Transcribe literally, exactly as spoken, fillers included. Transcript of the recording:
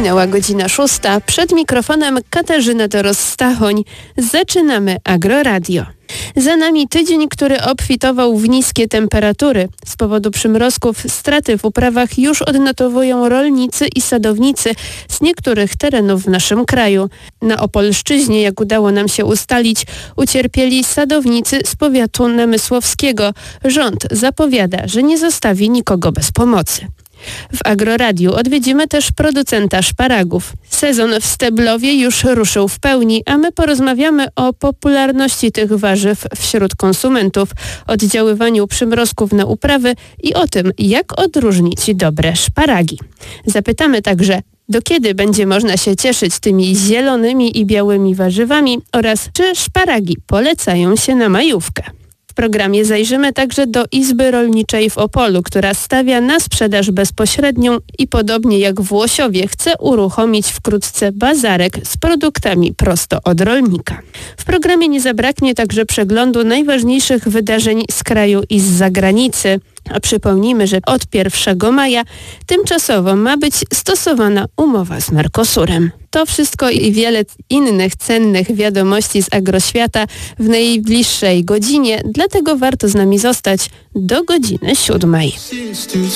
Minęła godzina szósta. Przed mikrofonem Katarzyna Doros-Stachoń. Zaczynamy Agroradio. Za nami tydzień, który obfitował w niskie temperatury. Z powodu przymrozków straty w uprawach już odnotowują rolnicy i sadownicy z niektórych terenów w naszym kraju. Na Opolszczyźnie, jak udało nam się ustalić, ucierpieli sadownicy z powiatu namysłowskiego. Rząd zapowiada, że nie zostawi nikogo bez pomocy. W Agroradiu odwiedzimy też producenta szparagów. Sezon w Steblowie już ruszył w pełni, a my porozmawiamy o popularności tych warzyw wśród konsumentów, oddziaływaniu przymrozków na uprawy i o tym, jak odróżnić dobre szparagi. Zapytamy także, do kiedy będzie można się cieszyć tymi zielonymi i białymi warzywami oraz czy szparagi polecają się na majówkę. W programie zajrzymy także do Izby Rolniczej w Opolu, która stawia na sprzedaż bezpośrednią i podobnie jak w Łosiowie chce uruchomić wkrótce bazarek z produktami prosto od rolnika. W programie nie zabraknie także przeglądu najważniejszych wydarzeń z kraju i z zagranicy. A przypomnijmy, że od pierwszego maja tymczasowo ma być stosowana umowa z Mercosurem. To wszystko i wiele innych cennych wiadomości z agroświata w najbliższej godzinie, dlatego warto z nami zostać do godziny siódmej.